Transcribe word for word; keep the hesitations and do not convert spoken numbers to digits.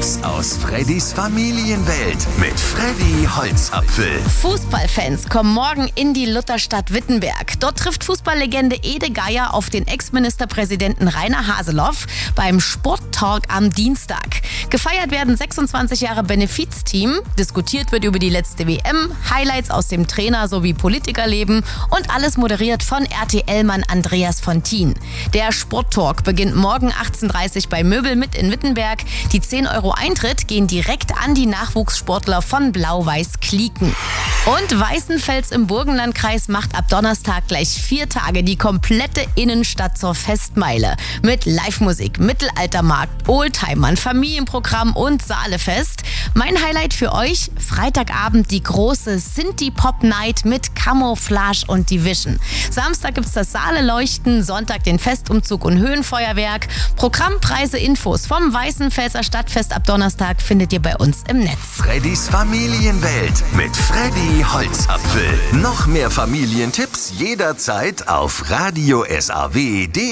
Tipps aus Freddys Familienwelt mit Freddy Holzapfel. Fußballfans kommen morgen in die Lutherstadt Wittenberg. Dort trifft Fußballlegende Ede Geier auf den Ex-Ministerpräsidenten Rainer Haseloff beim Sporttalk am Dienstag. Gefeiert werden sechsundzwanzig Jahre Benefizteam, diskutiert wird über die letzte W M, Highlights aus dem Trainer- sowie Politikerleben und alles moderiert von R T L-Mann Andreas Fontin. Der Sporttalk beginnt morgen achtzehn Uhr dreißig bei Möbel mit in Wittenberg. Die zehn Euro Eintritt gehen direkt an die Nachwuchssportler von Blau-Weiß Klieken. Und Weißenfels im Burgenlandkreis macht ab Donnerstag gleich vier Tage die komplette Innenstadt zur Festmeile. Mit Live-Musik, Mittelaltermarkt, Oldtimern, Familienprogramm und Saalefest. Mein Highlight für euch, Freitagabend die große Sinti-Pop-Night mit Camouflage und Division. Samstag gibt's das Saale-Leuchten, Sonntag den Festumzug und Höhenfeuerwerk. Programm, Preise, Infos vom Weißenfelser Stadtfest ab Donnerstag findet ihr bei uns im Netz. Freddys Familienwelt mit Freddy Holzapfel. Noch mehr Familientipps jederzeit auf radio S A W punkt de.